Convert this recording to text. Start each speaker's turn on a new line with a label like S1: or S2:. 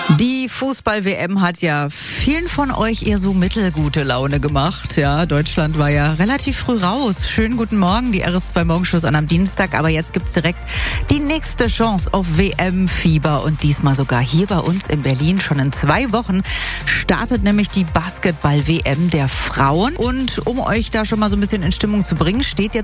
S1: Die Fußball-WM hat ja vielen von euch eher so mittelgute Laune gemacht. Ja, Deutschland war ja relativ früh raus. Schönen guten Morgen, die RS2 Morgenshows an am Dienstag. Aber jetzt gibt's direkt die nächste Chance auf WM-Fieber. Und diesmal sogar hier bei uns in Berlin. Schon in 2 Wochen startet nämlich die Basketball-WM der Frauen. Und um euch da schon mal so ein bisschen in Stimmung zu bringen, steht jetzt